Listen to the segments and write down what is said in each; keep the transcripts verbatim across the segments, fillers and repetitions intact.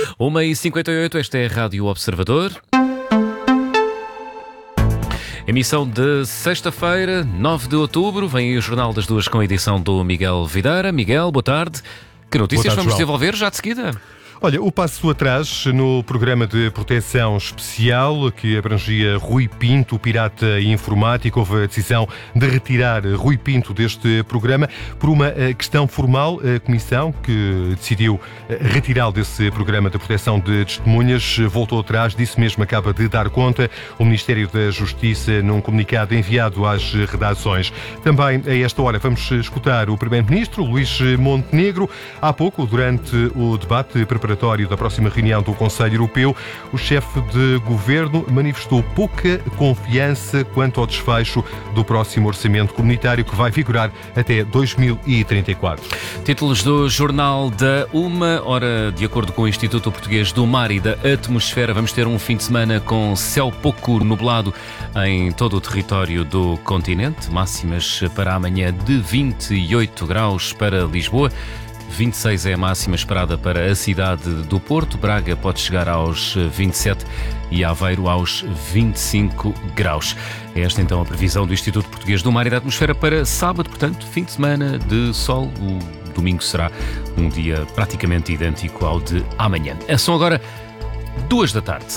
uma e cinquenta e oito, esta é a Rádio Observador. Emissão de sexta-feira, nove de outubro. Vem aí o Jornal das Duas com a edição do Miguel Videira. Miguel, boa tarde. Que notícias tarde, vamos João. desenvolver já de seguida? Olha, o passo atrás no programa de proteção especial que abrangia Rui Pinto, pirata informático. Houve a decisão de retirar Rui Pinto deste programa por uma questão formal. A Comissão que decidiu retirá-lo desse programa de proteção de testemunhas voltou atrás, disse mesmo, acaba de dar conta o Ministério da Justiça num comunicado enviado às redações. Também a esta hora vamos escutar o Primeiro-Ministro, Luís Montenegro. Há pouco, durante o debate preparatório da próxima reunião do Conselho Europeu, o chefe de governo manifestou pouca confiança quanto ao desfecho do próximo orçamento comunitário que vai vigorar até dois mil e trinta e quatro. Títulos do Jornal da Uma. Ora, de acordo com o Instituto Português do Mar e da Atmosfera, vamos ter um fim de semana com céu pouco nublado em todo o território do continente. Máximas para amanhã de vinte e oito graus para Lisboa. vinte e seis é a máxima esperada para a cidade do Porto. Braga pode chegar aos vinte e sete e Aveiro aos vinte e cinco graus. É esta então a previsão do Instituto Português do Mar e da Atmosfera para sábado, portanto, fim de semana de sol. O domingo será um dia praticamente idêntico ao de amanhã. São agora duas da tarde.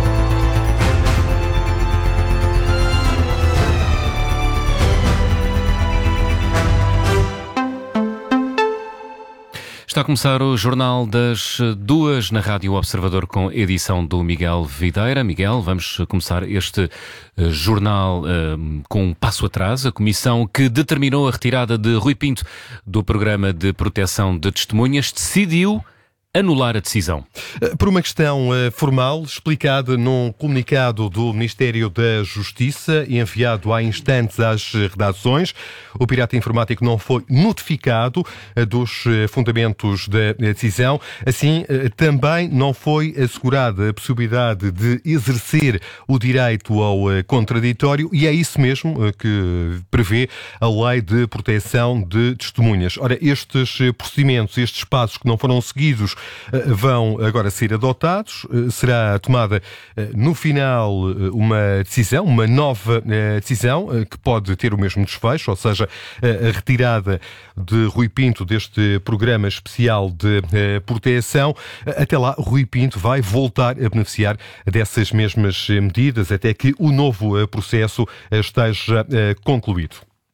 Está a começar o Jornal das Duas na Rádio Observador com edição do Miguel Videira. Miguel, vamos começar este uh, jornal uh, com um passo atrás. A comissão que determinou a retirada de Rui Pinto do programa de proteção de testemunhas decidiu anular a decisão. Por uma questão formal, explicada num comunicado do Ministério da Justiça, enviado há instantes às redações, o pirata informático não foi notificado dos fundamentos da decisão. Assim, também não foi assegurada a possibilidade de exercer o direito ao contraditório, e é isso mesmo que prevê a Lei de Proteção de Testemunhas. Ora, estes procedimentos, estes passos que não foram seguidos, vão agora ser adotados. Será tomada no final uma decisão, uma nova decisão que pode ter o mesmo desfecho, ou seja, a retirada de Rui Pinto deste programa especial de proteção. Até lá, Rui Pinto vai voltar a beneficiar dessas mesmas medidas até que o novo processo esteja concluído.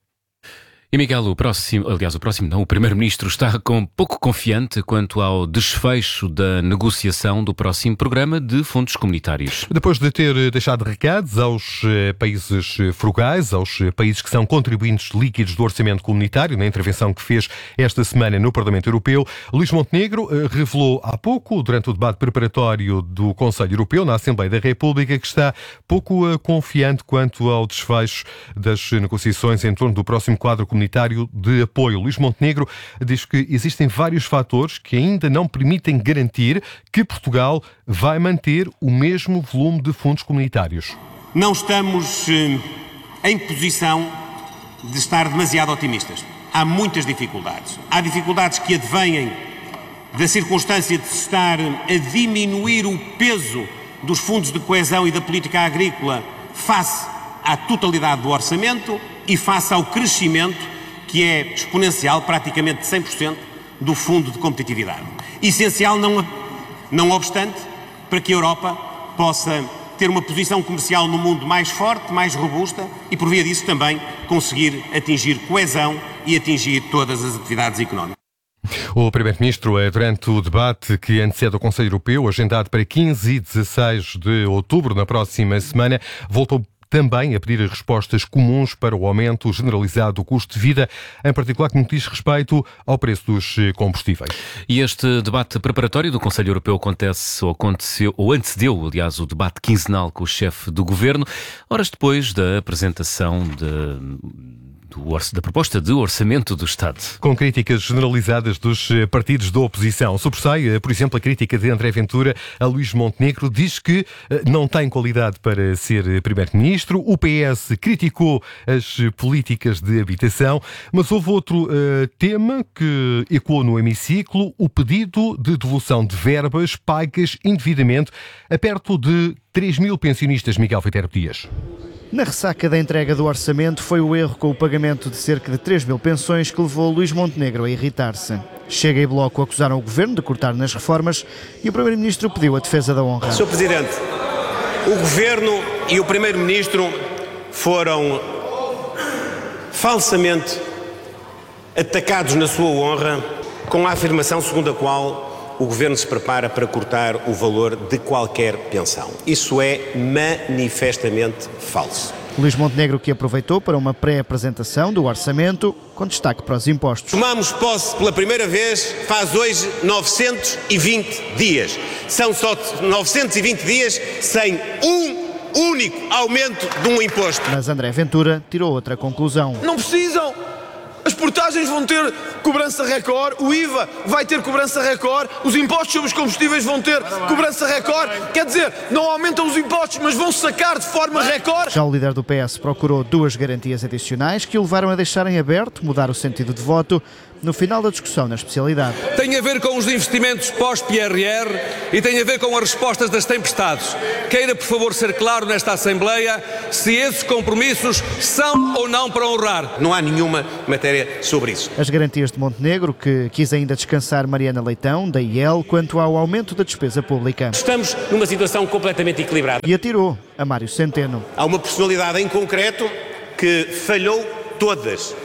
E Miguel, o próximo, aliás, o próximo não, o Primeiro-Ministro está com pouco confiante quanto ao desfecho da negociação do próximo programa de fundos comunitários. Depois de ter deixado recados aos países frugais, aos países que são contribuintes líquidos do orçamento comunitário, na intervenção que fez esta semana no Parlamento Europeu, Luís Montenegro revelou há pouco, durante o debate preparatório do Conselho Europeu, na Assembleia da República, que está pouco confiante quanto ao desfecho das negociações em torno do próximo quadro comunitário de apoio. Luís Montenegro diz que existem vários fatores que ainda não permitem garantir que Portugal vai manter o mesmo volume de fundos comunitários. Não estamos eh, em posição de estar demasiado otimistas. Há muitas dificuldades. Há dificuldades que advêm da circunstância de se estar a diminuir o peso dos fundos de coesão e da política agrícola face à totalidade do orçamento e face ao crescimento que é exponencial, praticamente de cem por cento, do Fundo de Competitividade. Essencial, não, não obstante, para que a Europa possa ter uma posição comercial no mundo mais forte, mais robusta e, por via disso, também conseguir atingir coesão e atingir todas as atividades económicas. O Primeiro-Ministro, durante o debate que antecede o Conselho Europeu, agendado para quinze e dezasseis de outubro, na próxima semana, voltou também a pedir respostas comuns para o aumento generalizado do custo de vida, em particular que no que diz respeito ao preço dos combustíveis. E este debate preparatório do Conselho Europeu acontece, ou aconteceu, ou antecedeu, aliás, o debate quinzenal com o chefe do governo, horas depois da apresentação de do, da proposta de orçamento do Estado. Com críticas generalizadas dos partidos da oposição. Sobressai, por exemplo, a crítica de André Ventura a Luís Montenegro. Diz que não tem qualidade para ser primeiro-ministro. O P S criticou as políticas de habitação. Mas houve outro uh, tema que ecoou no hemiciclo, o pedido de devolução de verbas pagas indevidamente a perto de três mil pensionistas. Miguel Viterbo Dias. Na ressaca da entrega do orçamento foi o erro com o pagamento de cerca de três mil pensões que levou Luís Montenegro a irritar-se. Chega e Bloco acusaram o Governo de cortar nas reformas e o Primeiro-Ministro pediu a defesa da honra. senhor Presidente, o Governo e o Primeiro-Ministro foram falsamente atacados na sua honra com a afirmação segundo a qual o Governo se prepara para cortar o valor de qualquer pensão. Isso é manifestamente falso. Luís Montenegro, que aproveitou para uma pré-apresentação do orçamento, com destaque para os impostos. Tomamos posse pela primeira vez, faz hoje novecentos e vinte dias. São só novecentos e vinte dias sem um único aumento de um imposto. Mas André Ventura tirou outra conclusão. Não precisam! As portagens vão ter cobrança recorde, o I V A vai ter cobrança recorde, os impostos sobre os combustíveis vão ter cobrança recorde. Quer dizer, não aumentam os impostos, mas vão sacar de forma recorde. Já o líder do P S procurou duas garantias adicionais que o levaram a deixar em aberto, mudar o sentido de voto, no final da discussão na especialidade. Tem a ver com os investimentos pós-P R R e tem a ver com as respostas das tempestades. Queira, por favor, ser claro nesta Assembleia se esses compromissos são ou não para honrar. Não há nenhuma matéria sobre isso. As garantias de Montenegro, que quis ainda descansar Mariana Leitão, da I E L, quanto ao aumento da despesa pública. Estamos numa situação completamente equilibrada. E atirou a Mário Centeno. Há uma personalidade em concreto que falhou todas,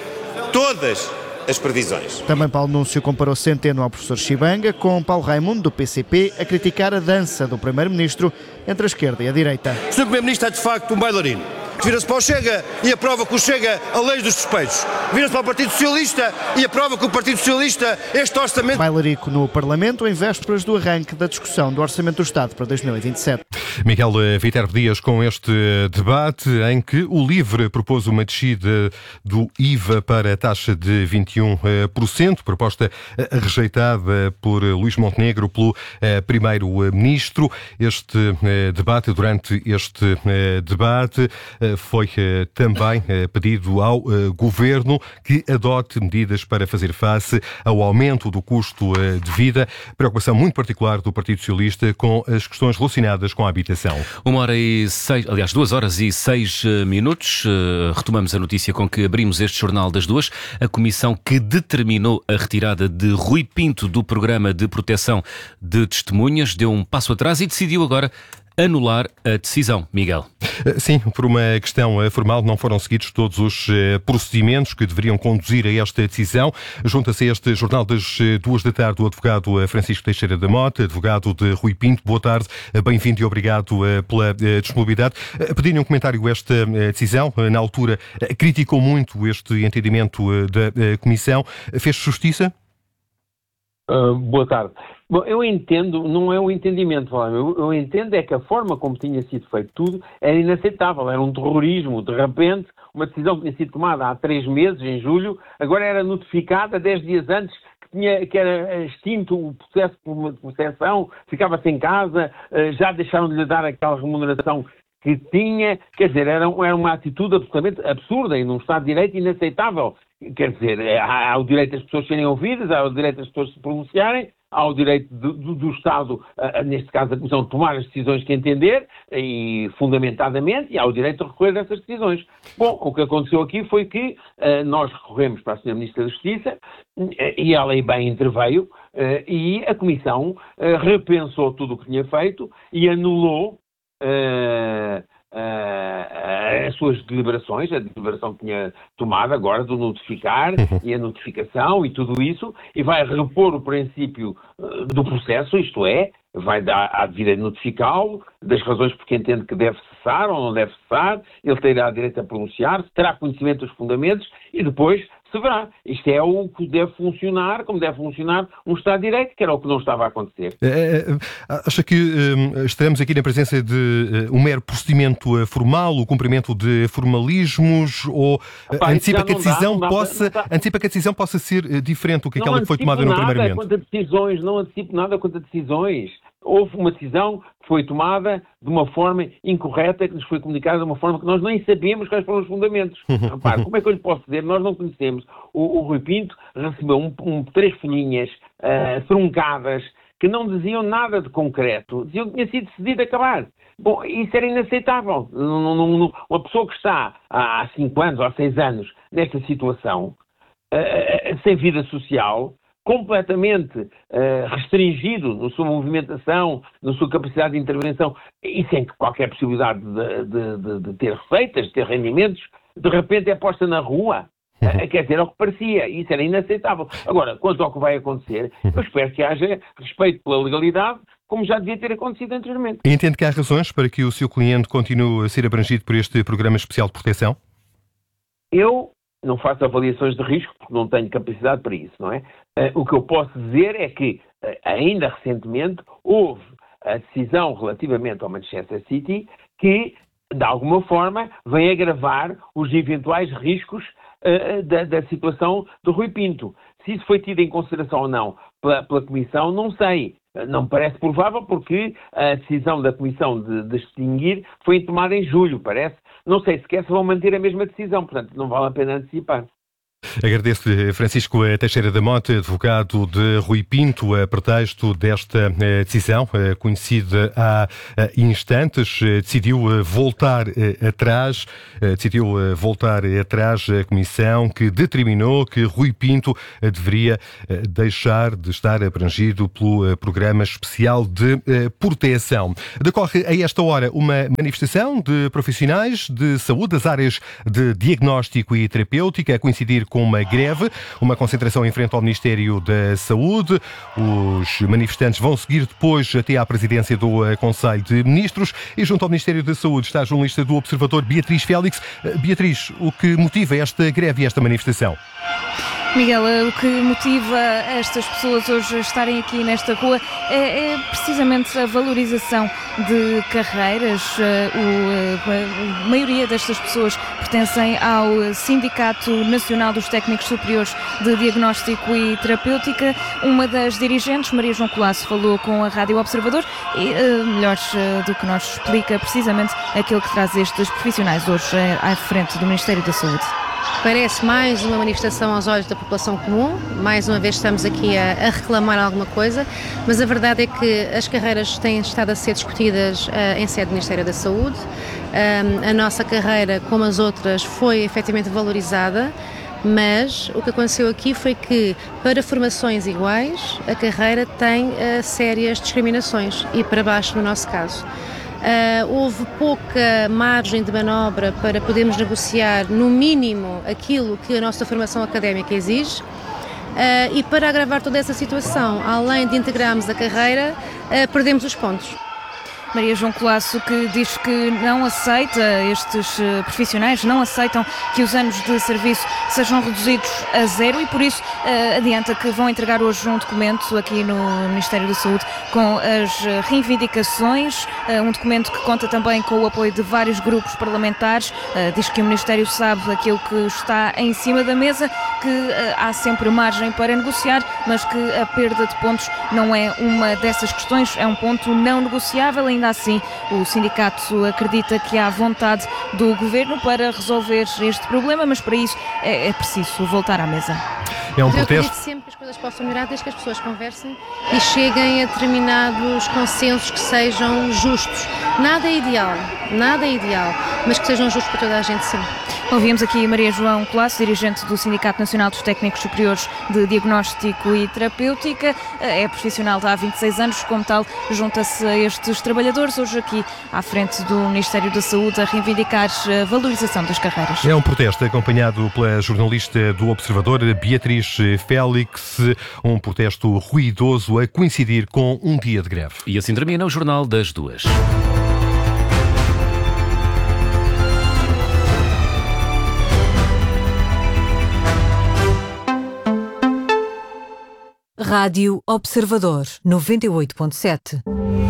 todas as previsões. Também Paulo Núncio comparou Centeno ao professor Chibanga, com Paulo Raimundo, do P C P, a criticar a dança do Primeiro-Ministro entre a esquerda e a direita. O senhor Primeiro-Ministro é de facto um bailarino. Vira-se para o Chega e aprova que o Chega a lei dos despejos. Vira-se para o Partido Socialista e aprova que o Partido Socialista este orçamento... Bailarico no Parlamento em vésperas do arranque da discussão do Orçamento do Estado para dois mil e vinte e sete. Miguel Viterbo Dias com este debate em que o LIVRE propôs uma descida do I V A para a taxa de vinte e um por cento, proposta rejeitada por Luís Montenegro, pelo Primeiro-Ministro. Este debate, durante este debate, foi também pedido ao Governo que adote medidas para fazer face ao aumento do custo de vida, preocupação muito particular do Partido Socialista com as questões relacionadas com a habitação. Uma hora e seis, aliás, duas horas e seis minutos. Retomamos a notícia com que abrimos este jornal das duas. A comissão que determinou a retirada de Rui Pinto do programa de proteção de testemunhas deu um passo atrás e decidiu agora anular a decisão. Miguel. Sim, por uma questão formal, não foram seguidos todos os procedimentos que deveriam conduzir a esta decisão. Junta-se a este jornal das duas da tarde o advogado Francisco Teixeira da Mota, advogado de Rui Pinto. Boa tarde, bem-vindo e obrigado pela disponibilidade. Pedi-lhe um comentário a esta decisão. Na altura, criticou muito este entendimento da Comissão. Fez justiça? Uh, boa tarde. Bom, eu entendo, não é um entendimento, eu, eu entendo é que a forma como tinha sido feito tudo era inaceitável, era um terrorismo. De repente, uma decisão que tinha sido tomada há três meses, em julho, agora era notificada dez dias antes que, tinha, que era extinto o processo de proteção, ficava-se em casa, já deixaram de lhe dar aquela remuneração que tinha, quer dizer, era, era uma atitude absolutamente absurda e num Estado de Direito inaceitável. Quer dizer, há, há o direito das pessoas serem ouvidas, há o direito das pessoas se pronunciarem, há o direito do, do, do Estado, uh, neste caso a Comissão, de tomar as decisões que entender, e fundamentadamente, e há o direito de recorrer a essas decisões. Bom, o que aconteceu aqui foi que uh, nós recorremos para a senhora Ministra da Justiça, uh, e ela aí bem interveio, uh, e a Comissão uh, repensou tudo o que tinha feito e anulou uh, Uh, as suas deliberações, a deliberação que tinha tomado agora do notificar e a notificação e tudo isso, e vai repor o princípio uh, do processo, isto é, vai dar a devida notificá-lo, das razões porque entende que deve cessar ou não deve cessar, ele terá direito a pronunciar-se, terá conhecimento dos fundamentos e depois se verá. Isto é o que deve funcionar, como deve funcionar um Estado de Direito, que era o que não estava a acontecer. É, acha que um, estaremos aqui na presença de um mero procedimento formal, o cumprimento de formalismos, ou Epá, antecipa, que a decisão dá, possa, dá, antecipa que a decisão possa ser diferente do que aquela que foi tomada no primeiro momento? Quanto a decisões, não antecipo nada quanto a decisões. Houve uma decisão que foi tomada de uma forma incorreta, que nos foi comunicada de uma forma que nós nem sabemos quais foram os fundamentos. Repare, como é que eu lhe posso dizer? Nós não conhecemos. O, o Rui Pinto recebeu um, um, três folhinhas uh, truncadas que não diziam nada de concreto. Diziam que tinha sido decidido acabar. Bom, isso era inaceitável. Não, não, não, uma pessoa que está há cinco anos ou há seis anos nesta situação, uh, sem vida social, completamente uh, restringido na sua movimentação, na sua capacidade de intervenção e sem qualquer possibilidade de, de, de, de ter receitas, de ter rendimentos, de repente é posta na rua. Uh, quer dizer, é o que parecia. Isso era inaceitável. Agora, quanto ao que vai acontecer, eu espero que haja respeito pela legalidade, como já devia ter acontecido anteriormente. E entende que há razões para que o seu cliente continue a ser abrangido por este programa especial de proteção? Eu não faço avaliações de risco, porque não tenho capacidade para isso, não é? Uh, o que eu posso dizer é que, uh, ainda recentemente, houve a decisão relativamente ao Manchester City que, de alguma forma, vem agravar os eventuais riscos uh, da, da situação do Rui Pinto. Se isso foi tido em consideração ou não pela, pela Comissão, não sei. Não me parece provável, porque a decisão da Comissão de, de extinguir foi tomada em julho, parece. Não sei sequer se vão manter a mesma decisão, portanto não vale a pena antecipar. Agradeço-lhe, Francisco Teixeira da Mota, advogado de Rui Pinto, a pretexto desta decisão, conhecida há instantes. Decidiu voltar atrás, decidiu voltar atrás a comissão que determinou que Rui Pinto deveria deixar de estar abrangido pelo Programa Especial de Proteção. Decorre a esta hora uma manifestação de profissionais de saúde das áreas de diagnóstico e terapêutica, a coincidir com uma greve, uma concentração em frente ao Ministério da Saúde. Os manifestantes vão seguir depois até à presidência do Conselho de Ministros e junto ao Ministério da Saúde está a jornalista do Observador, Beatriz Félix. Beatriz, o que motiva esta greve e esta manifestação? Miguel, o que motiva estas pessoas hoje a estarem aqui nesta rua é, é precisamente a valorização de carreiras. O, a maioria destas pessoas pertencem ao Sindicato Nacional dos Técnicos Superiores de Diagnóstico e Terapêutica. Uma das dirigentes, Maria João Colasso, falou com a Rádio Observador e, melhor do que nós, explica precisamente aquilo que traz estes profissionais hoje à frente do Ministério da Saúde. Parece mais uma manifestação aos olhos da população comum, mais uma vez estamos aqui a, a reclamar alguma coisa, mas a verdade é que as carreiras têm estado a ser discutidas uh, em sede do Ministério da Saúde. Um, a nossa carreira, como as outras, foi efetivamente valorizada, mas o que aconteceu aqui foi que, para formações iguais, a carreira tem uh, sérias discriminações, e para baixo no nosso caso. Uh, houve pouca margem de manobra para podermos negociar, no mínimo, aquilo que a nossa formação académica exige. Uh, e para agravar toda essa situação, além de integrarmos a carreira, uh, perdemos os pontos. Maria João Colasso, que diz que não aceita, estes profissionais não aceitam que os anos de serviço sejam reduzidos a zero e por isso uh, adianta que vão entregar hoje um documento aqui no Ministério da Saúde com as reivindicações, uh, um documento que conta também com o apoio de vários grupos parlamentares. Uh, diz que o Ministério sabe aquilo que está em cima da mesa, que uh, há sempre margem para negociar, mas que a perda de pontos não é uma dessas questões, é um ponto não negociável. Ainda assim, o sindicato acredita que há vontade do governo para resolver este problema, mas para isso é, é preciso voltar à mesa. É um Eu protesto. acredito sempre que as coisas possam melhorar desde que as pessoas conversem e cheguem a determinados consensos que sejam justos. Nada é ideal, nada é ideal, mas que sejam justos para toda a gente, sim. Ouvimos aqui Maria João Colasso, dirigente do Sindicato Nacional dos Técnicos Superiores de Diagnóstico e Terapêutica. É profissional de há vinte e seis anos, como tal, junta-se a estes trabalhadores hoje aqui à frente do Ministério da Saúde a reivindicar a valorização das carreiras. É um protesto acompanhado pela jornalista do Observador, Beatriz Félix, um protesto ruidoso a coincidir com um dia de greve. E assim termina o Jornal das Duas. Rádio Observador, noventa e oito ponto sete.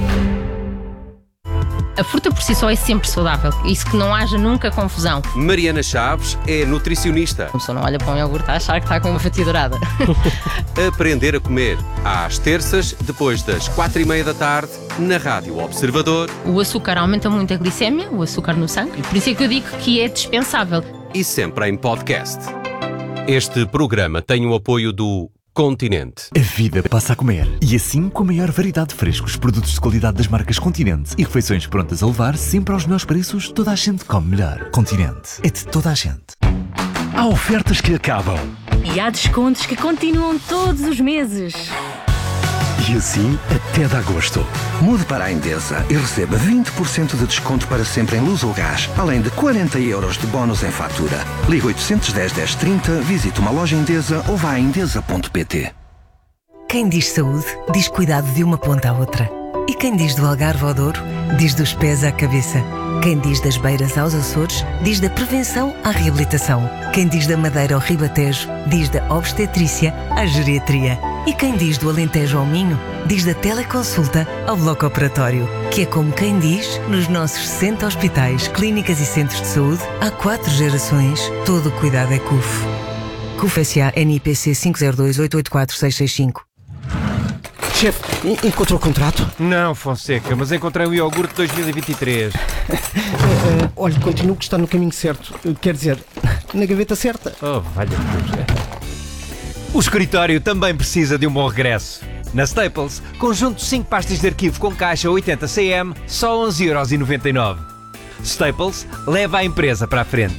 A fruta por si só é sempre saudável. Isso que não haja nunca confusão. Mariana Chaves é nutricionista. A pessoa não olha para um iogurte a achar que está com uma fatia dourada. Aprender a comer. Às terças, depois das quatro e meia da tarde, na Rádio Observador. O açúcar aumenta muito a glicémia, o açúcar no sangue. Por isso é que eu digo que é dispensável. E sempre em podcast. Este programa tem o apoio do Continente. A vida passa a comer. E assim, com a maior variedade de frescos, produtos de qualidade das marcas Continente e refeições prontas a levar, sempre aos melhores preços, toda a gente come melhor. Continente. É de toda a gente. Há ofertas que acabam. E há descontos que continuam todos os meses. E assim até de agosto. Mude para a Endesa e receba vinte por cento de desconto para sempre em luz ou gás, além de quarenta euros de bónus em fatura. Liga oitocentos e dez, dez trinta, visite uma loja Endesa ou vá a endesa ponto pt. Quem diz saúde, diz cuidado de uma ponta à outra. E quem diz do Algarve ao Douro, diz dos pés à cabeça. Quem diz das beiras aos Açores, diz da prevenção à reabilitação. Quem diz da Madeira ao Ribatejo, diz da obstetrícia à geriatria. E quem diz do Alentejo ao Minho, diz da teleconsulta ao bloco operatório. Que é como quem diz, nos nossos sessenta hospitais, clínicas e centros de saúde, há quatro gerações, todo o cuidado é C U F. C U F S A N I P C cinco zero dois, oito oito quatro, seis seis cinco. Chefe, encontrou o contrato? Não, Fonseca, mas encontrei o iogurte dois mil e vinte e três. uh, olha, continuo que está no caminho certo. Uh, quer dizer, na gaveta certa. Oh, valha-me Deus. O escritório também precisa de um bom regresso. Na Staples, conjunto cinco pastas de arquivo com caixa oitenta centímetros, só onze euros e noventa e nove. Staples leva a empresa para a frente.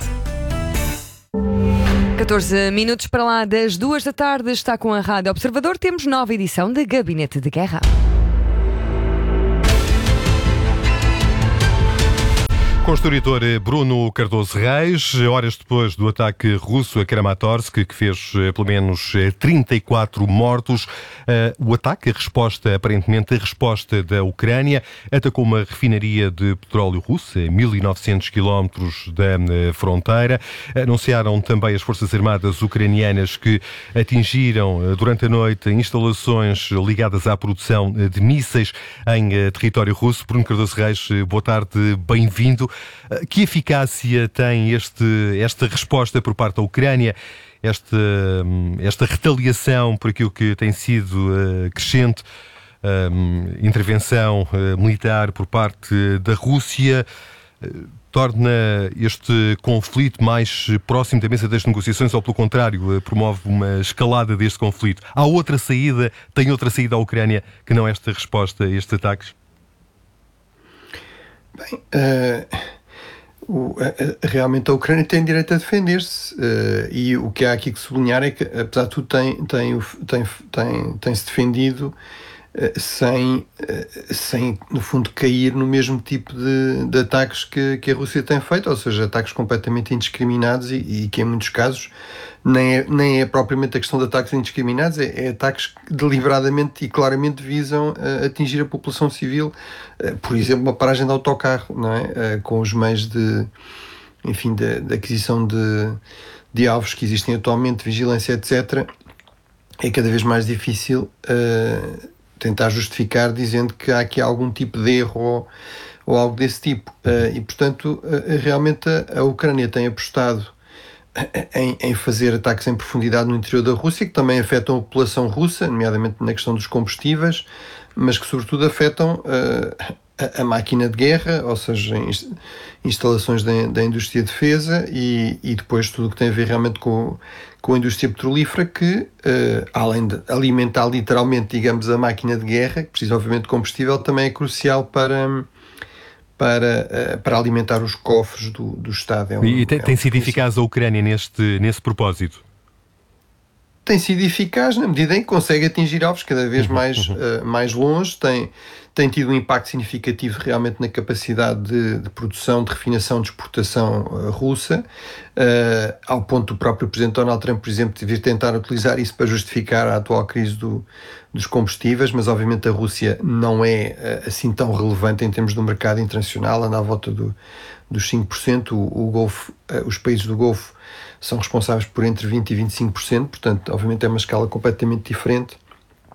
catorze minutos para lá das duas da tarde, está com a Rádio Observador, temos nova edição de Gabinete de Guerra. Com o historiador Bruno Cardoso Reis, horas depois do ataque russo a Kramatorsk, que fez pelo menos trinta e quatro mortos, o ataque, a resposta, aparentemente a resposta da Ucrânia, atacou uma refinaria de petróleo russa a mil e novecentos quilómetros da fronteira. Anunciaram também as Forças Armadas ucranianas que atingiram durante a noite instalações ligadas à produção de mísseis em território russo. Bruno Cardoso Reis, boa tarde, bem-vindo. Que eficácia tem este, esta resposta por parte da Ucrânia, esta, esta retaliação por aquilo que tem sido uh, crescente um, intervenção uh, militar por parte da Rússia? Uh, torna este conflito mais próximo da mesa das negociações ou, pelo contrário, uh, promove uma escalada deste conflito? Há outra saída? Tem outra saída à Ucrânia que não esta resposta a estes ataques? Bem, uh, o, a, a, realmente a Ucrânia tem direito a defender-se uh, e o que há aqui que sublinhar é que, apesar de tudo, tem, tem, tem, tem, tem-se defendido uh, sem, uh, sem, no fundo, cair no mesmo tipo de, de ataques que, que a Rússia tem feito, ou seja, ataques completamente indiscriminados e, e que, em muitos casos, nem é, nem é propriamente a questão de ataques indiscriminados, é, é ataques que deliberadamente e claramente visam uh, atingir a população civil, uh, por exemplo, uma paragem de autocarro, não é? Uh, com os meios de, enfim, de, de aquisição de, de alvos que existem atualmente, vigilância, etcétera, é cada vez mais difícil uh, tentar justificar dizendo que há aqui algum tipo de erro ou, ou algo desse tipo. Uh, e, portanto, uh, realmente a, a Ucrânia tem apostado Em, em fazer ataques em profundidade no interior da Rússia, que também afetam a população russa, nomeadamente na questão dos combustíveis, mas que sobretudo afetam uh, a, a máquina de guerra, ou seja, instalações da, da indústria de defesa e, e depois tudo o que tem a ver realmente com, com a indústria petrolífera, que uh, além de alimentar literalmente, digamos, a máquina de guerra, que precisa obviamente de combustível, também é crucial para... Para, para alimentar os cofres do, do Estado. É um, e tem, é um tem sido eficaz a Ucrânia neste, nesse propósito? Tem sido eficaz na medida em que consegue atingir alvos cada vez mais, uh, mais longe, tem, tem tido um impacto significativo realmente na capacidade de, de produção, de refinação, de exportação uh, russa, uh, ao ponto do próprio Presidente Donald Trump, por exemplo, de vir tentar utilizar isso para justificar a atual crise do, dos combustíveis, mas obviamente a Rússia não é uh, assim tão relevante em termos do mercado internacional, anda à volta do, dos cinco por cento, o, o Golfo, uh, os países do Golfo são responsáveis por entre vinte por cento e vinte e cinco por cento, portanto, obviamente é uma escala completamente diferente.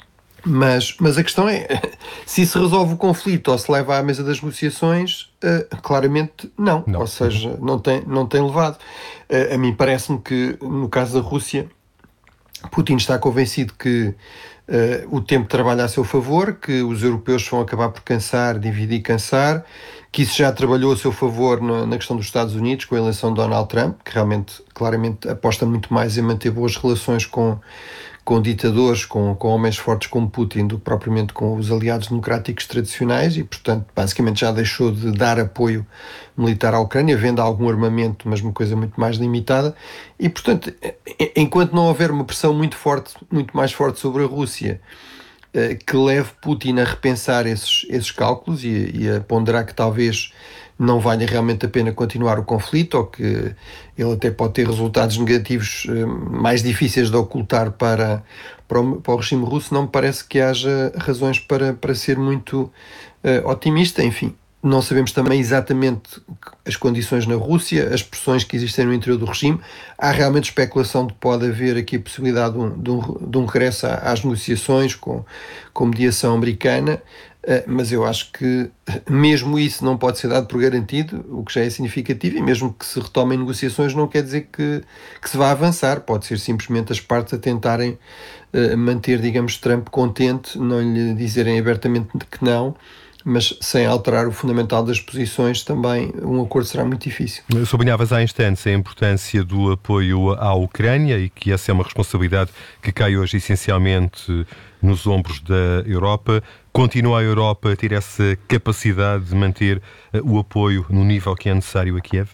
Mas, mas a questão é, se se resolve o conflito ou se leva à mesa das negociações, uh, claramente não. não. Ou seja, não tem, não tem levado. Uh, a mim parece-me que, no caso da Rússia, Putin está convencido que uh, o tempo trabalha a seu favor, que os europeus vão acabar por cansar, dividir e cansar, que isso já trabalhou a seu favor na, na questão dos Estados Unidos, com a eleição de Donald Trump, que realmente, claramente, aposta muito mais em manter boas relações com com ditadores, com, com homens fortes como Putin, do que propriamente com os aliados democráticos tradicionais e, portanto, basicamente já deixou de dar apoio militar à Ucrânia, vendo algum armamento, mas uma coisa muito mais limitada. E, portanto, enquanto não houver uma pressão muito forte, muito mais forte sobre a Rússia, que leve Putin a repensar esses, esses cálculos e, e a ponderar que talvez não valha realmente a pena continuar o conflito, ou que ele até pode ter resultados negativos mais difíceis de ocultar para, para, o, para o regime russo, não me parece que haja razões para, para ser muito uh, otimista. Enfim, não sabemos também exatamente as condições na Rússia, as pressões que existem no interior do regime. Há realmente especulação de que pode haver aqui a possibilidade de um, de um, de um regresso às negociações com, com mediação americana, mas eu acho que mesmo isso não pode ser dado por garantido, o que já é significativo, e mesmo que se retomem negociações não quer dizer que, que se vá avançar, pode ser simplesmente as partes a tentarem uh, manter, digamos, Trump contente, não lhe dizerem abertamente que não, mas sem alterar o fundamental das posições, também um acordo será muito difícil. Sublinhavas há instantes a importância do apoio à Ucrânia e que essa é uma responsabilidade que cai hoje essencialmente nos ombros da Europa. Continua a Europa a ter essa capacidade de manter o apoio no nível que é necessário a Kiev?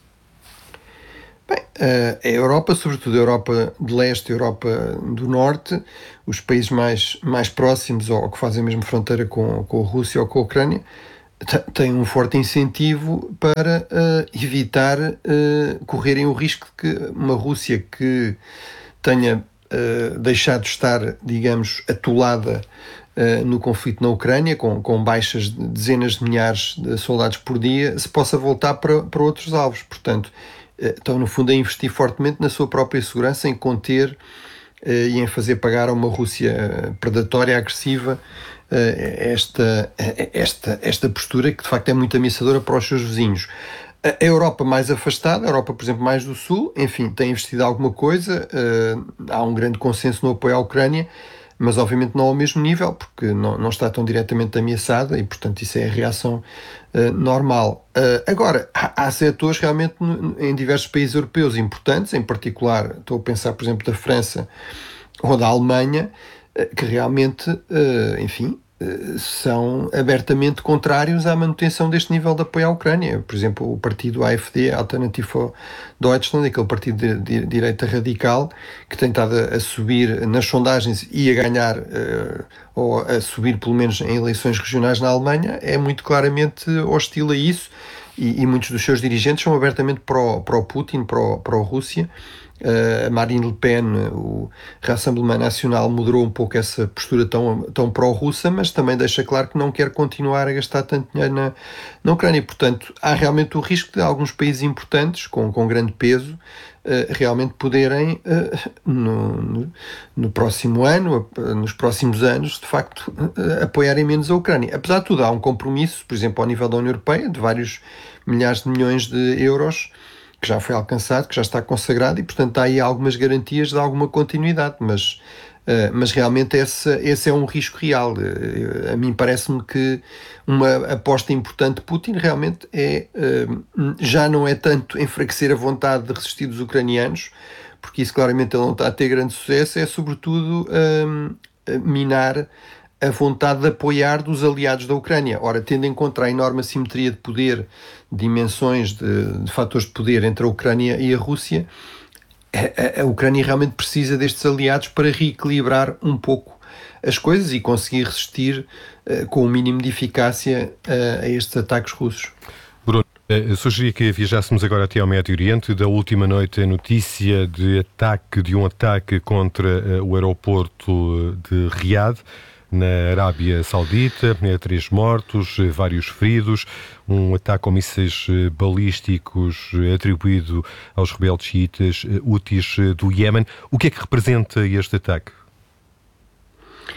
Bem, a Europa, sobretudo a Europa de Leste e a Europa do Norte, os países mais, mais próximos ou que fazem mesmo fronteira com, com a Rússia ou com a Ucrânia, têm um forte incentivo para uh, evitar uh, correrem o risco de que uma Rússia que tenha uh, deixado de estar, digamos, atolada uh, no conflito na Ucrânia, com, com baixas de dezenas de milhares de soldados por dia, se possa voltar para, para outros alvos. Portanto, estão no fundo a investir fortemente na sua própria segurança, em conter uh, e em fazer pagar a uma Rússia predatória, agressiva, uh, esta, esta, esta postura que de facto é muito ameaçadora para os seus vizinhos. A Europa mais afastada, a Europa, por exemplo, mais do Sul, enfim, tem investido alguma coisa, uh, há um grande consenso no apoio à Ucrânia, mas obviamente não ao mesmo nível, porque não, não está tão diretamente ameaçada e, portanto, isso é a reação uh, normal. Uh, agora, há, há setores realmente no, em diversos países europeus importantes, em particular, estou a pensar, por exemplo, da França ou da Alemanha, uh, que realmente, uh, enfim, uh, são abertamente contrários à manutenção deste nível de apoio à Ucrânia. Por exemplo, o partido A F D, Alternative for Deutschland, aquele partido de, de, de direita radical, que tem estado a, a subir nas sondagens e a ganhar, uh, ou a subir pelo menos em eleições regionais na Alemanha, é muito claramente hostil a isso, e, e muitos dos seus dirigentes são abertamente pró, pró-Putin, pró, pró-Rússia. Uh, Marine Le Pen, o Rassemblement Nacional, moderou um pouco essa postura tão, tão pró-russa, mas também deixa claro que não quer continuar a gastar tanto dinheiro na, na Ucrânia. Portanto, há realmente o risco de alguns países importantes, com, com grande peso, uh, realmente poderem, uh, no, no, no próximo ano, uh, nos próximos anos, de facto, uh, apoiarem menos a Ucrânia. Apesar de tudo, há um compromisso, por exemplo, ao nível da União Europeia, de vários milhares de milhões de euros, que já foi alcançado, que já está consagrado, e portanto há aí algumas garantias de alguma continuidade, mas, uh, mas realmente esse, esse é um risco real. Uh, a mim parece-me que uma aposta importante de Putin realmente é, uh, já não é tanto enfraquecer a vontade de resistir dos ucranianos, porque isso claramente ele não está a ter grande sucesso, é sobretudo uh, minar a vontade de apoiar dos aliados da Ucrânia. Ora, tendo em conta a enorme assimetria de poder, dimensões de, de fatores de poder entre a Ucrânia e a Rússia, a, a Ucrânia realmente precisa destes aliados para reequilibrar um pouco as coisas e conseguir resistir uh, com o mínimo de eficácia uh, a estes ataques russos. Bruno, uh, sugeria que viajássemos agora até ao Médio Oriente. Da última noite a notícia de ataque, de um ataque contra uh, o aeroporto de Riad, na Arábia Saudita, três mortos, vários feridos, um ataque com mísseis balísticos atribuído aos rebeldes xiitas Houthis do Iémen. O que é que representa este ataque?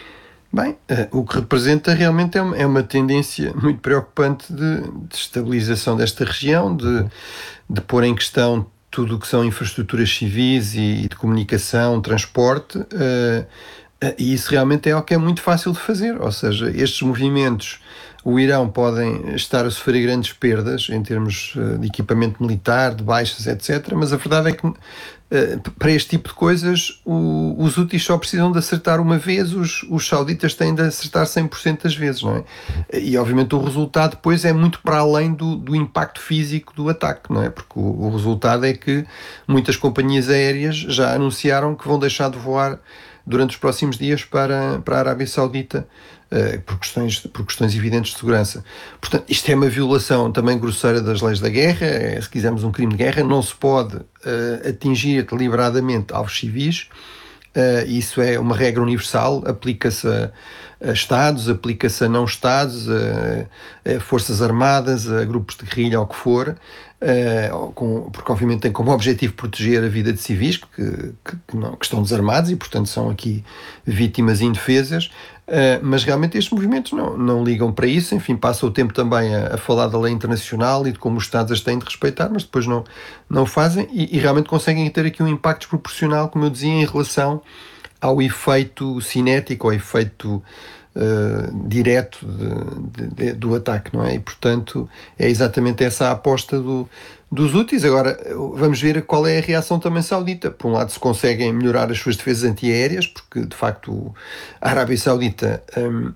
Bem, uh, o que representa realmente é uma, é uma tendência muito preocupante de, de estabilização desta região, de, de pôr em questão tudo o que são infraestruturas civis e, e de comunicação, transporte, uh, uh, e isso realmente é algo que é muito fácil de fazer, ou seja, estes movimentos, o Irão podem estar a sofrer grandes perdas em termos uh, de equipamento militar, de baixas, etcétera, mas a verdade é que Uh, para este tipo de coisas o, os Houthis só precisam de acertar uma vez, os, os sauditas têm de acertar cem por cento das vezes, não é? E obviamente o resultado depois é muito para além do, do impacto físico do ataque, não é? Porque o, o resultado é que muitas companhias aéreas já anunciaram que vão deixar de voar durante os próximos dias para, para a Arábia Saudita, uh, por, questões, por questões evidentes de segurança. Portanto, isto é uma violação também grosseira das leis da guerra, é, se quisermos um crime de guerra, não se pode uh, atingir deliberadamente alvos civis, uh, isso é uma regra universal, aplica-se a, a Estados, aplica-se a não-Estados, a, a Forças Armadas, a grupos de guerrilha, ao que for, Uh, com, porque obviamente tem como objetivo proteger a vida de civis que, que, que, não, que estão desarmados e portanto são aqui vítimas indefesas, uh, mas realmente estes movimentos não, não ligam para isso, enfim, passam o tempo também a, a falar da lei internacional e de como os Estados as têm de respeitar, mas depois não, não fazem e, e realmente conseguem ter aqui um impacto desproporcional, como eu dizia, em relação ao efeito cinético, ao efeito Uh, direto de, de, de, do ataque, não é? E portanto é exatamente essa a aposta do, dos Houthis. Agora vamos ver qual é a reação também saudita. Por um lado, se conseguem melhorar as suas defesas antiaéreas, porque de facto a Arábia Saudita um,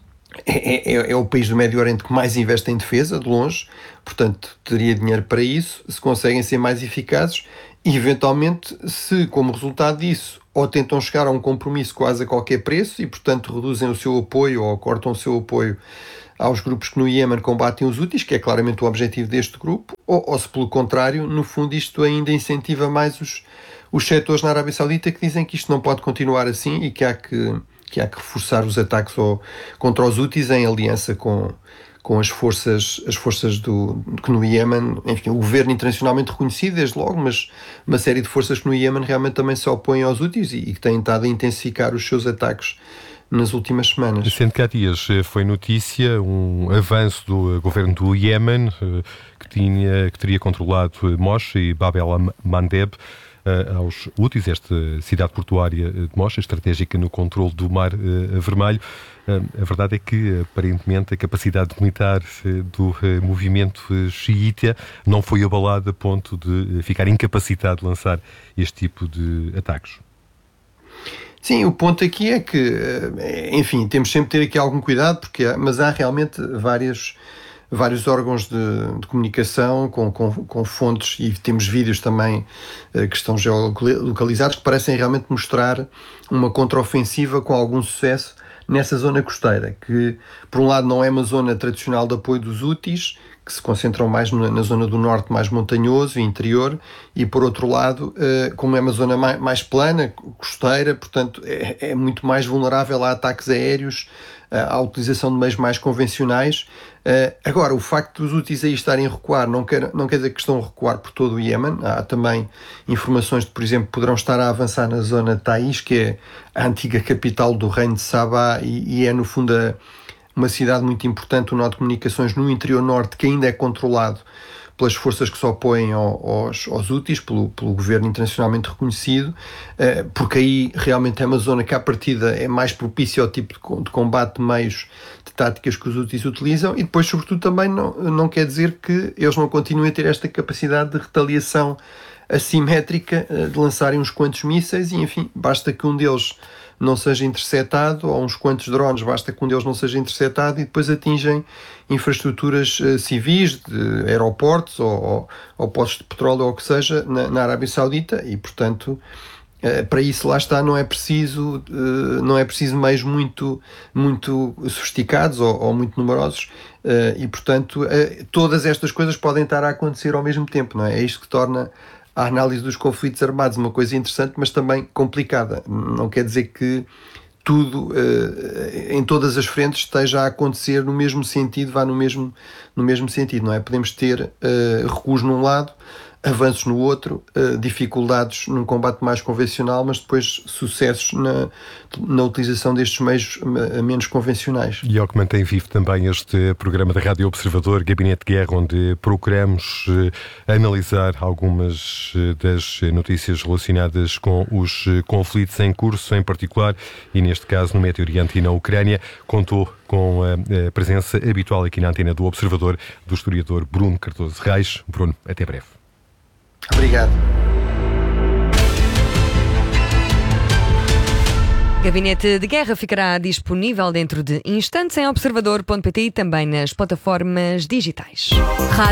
é, é, é o país do Médio Oriente que mais investe em defesa, de longe, portanto teria dinheiro para isso. Se conseguem ser mais eficazes e eventualmente, se como resultado disso ou tentam chegar a um compromisso quase a qualquer preço e, portanto, reduzem o seu apoio ou cortam o seu apoio aos grupos que no Iémen combatem os Houthis, que é claramente o objetivo deste grupo, ou, ou se, pelo contrário, no fundo isto ainda incentiva mais os, os setores na Arábia Saudita que dizem que isto não pode continuar assim e que há que, que, há que reforçar os ataques ao, contra os Houthis em aliança com... com as forças, as forças do, que no Iémen, enfim, o governo internacionalmente reconhecido desde logo, mas uma série de forças que no Iémen realmente também se opõem aos Houthis e, e que têm estado a intensificar os seus ataques nas últimas semanas. Sendo que há dias foi notícia um avanço do governo do Iémen que, tinha, que teria controlado Mosh e Bab el-Mandeb aos Houthis, esta cidade portuária de Mosh, estratégica no controle do Mar Vermelho. A verdade é que, aparentemente, a capacidade militar do movimento xiita não foi abalada a ponto de ficar incapacitado de lançar este tipo de ataques. Sim, o ponto aqui é que, enfim, temos sempre de ter aqui algum cuidado, porque há, mas há realmente várias... vários órgãos de, de comunicação com, com, com fontes e temos vídeos também uh, que estão geolocalizados que parecem realmente mostrar uma contraofensiva com algum sucesso nessa zona costeira, que por um lado não é uma zona tradicional de apoio dos Houthis, que se concentram mais na, na zona do norte, mais montanhoso e interior, e por outro lado, uh, como é uma zona mais, mais plana, costeira, portanto é, é muito mais vulnerável a ataques aéreos, uh, à utilização de meios mais convencionais. Uh, agora, o facto dos Houthis aí estarem a recuar não quer, não quer dizer que estão a recuar por todo o Iémen. Há também informações de, por exemplo, poderão estar a avançar na zona de Taiz, que é a antiga capital do reino de Sabá e, e é no fundo a, uma cidade muito importante, um nó de comunicações no interior norte que ainda é controlado pelas forças que se opõem aos, aos Houthis, pelo, pelo governo internacionalmente reconhecido, porque aí realmente é uma zona que à partida é mais propícia ao tipo de combate de meios, de táticas que os Houthis utilizam, e depois sobretudo também não, não quer dizer que eles não continuem a ter esta capacidade de retaliação assimétrica, de lançarem uns quantos mísseis e enfim, basta que um deles não seja interceptado, ou uns quantos drones, basta que um deles não seja interceptado e depois atingem infraestruturas uh, civis, de aeroportos ou, ou, ou postos de petróleo ou o que seja, na, na Arábia Saudita e, portanto, uh, para isso lá está, não é preciso, uh, não é preciso meios muito, muito sofisticados ou, ou muito numerosos uh, e, portanto, uh, todas estas coisas podem estar a acontecer ao mesmo tempo, não é? É isto que torna a análise dos conflitos armados uma coisa interessante, mas também complicada. Não quer dizer que tudo, uh, em todas as frentes, esteja a acontecer no mesmo sentido, vá no mesmo, no mesmo sentido, não é? Podemos ter uh, recuos num lado, avanços no outro, uh, dificuldades num combate mais convencional, mas depois sucessos na, na utilização destes meios uh, menos convencionais. E ao que mantém vivo também este programa da Rádio Observador, Gabinete de Guerra, onde procuramos uh, analisar algumas uh, das notícias relacionadas com os uh, conflitos em curso, em particular, e neste caso no Médio Oriente e na Ucrânia, contou com a, a presença habitual aqui na antena do Observador do historiador Bruno Cardoso Reis. Bruno, até breve. Obrigado. Gabinete de Guerra ficará disponível dentro de instantes em observador ponto pt e também nas plataformas digitais.